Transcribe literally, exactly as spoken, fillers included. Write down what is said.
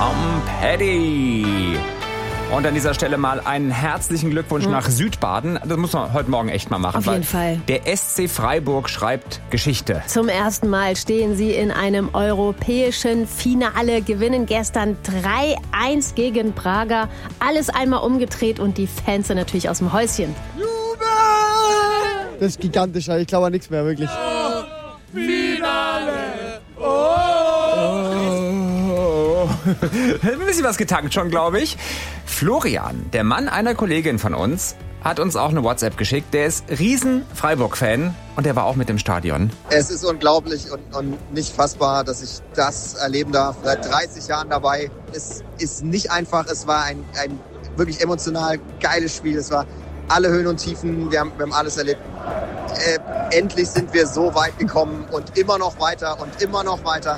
Tom Petty. Und an dieser Stelle mal einen herzlichen Glückwunsch mhm. nach Südbaden. Das muss man heute Morgen echt mal machen. Auf jeden Fall. Der S C Freiburg schreibt Geschichte. Zum ersten Mal stehen sie in einem europäischen Finale, gewinnen gestern drei eins gegen Braga. Alles einmal umgedreht und die Fans sind natürlich aus dem Häuschen. Jubel! Das ist gigantisch, ich glaube an nichts mehr, wirklich. Oh, Finale! Oh! Ein bisschen was getankt schon, glaube ich. Florian, der Mann einer Kollegin von uns, hat uns auch eine WhatsApp geschickt. Der ist riesen Freiburg-Fan und der war auch mit im Stadion. Es ist unglaublich und, und nicht fassbar, dass ich das erleben darf. Seit dreißig Jahren dabei. Es ist nicht einfach. Es war ein, ein wirklich emotional geiles Spiel. Es war alle Höhen und Tiefen. Wir haben, wir haben alles erlebt. Äh, endlich sind wir so weit gekommen und immer noch weiter und immer noch weiter.